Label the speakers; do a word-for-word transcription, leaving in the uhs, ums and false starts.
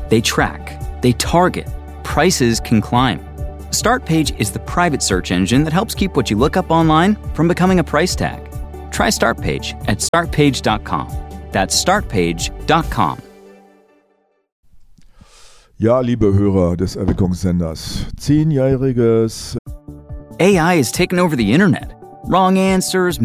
Speaker 1: They track, they target, prices can climb. Startpage is the private search engine that helps keep what you look up online from becoming a price tag. Try Startpage at start page dot com. That's start page dot com.
Speaker 2: Ja, liebe Hörer des Erweckungssenders, zehnjähriges
Speaker 1: A I has taken over the internet. Wrong answers,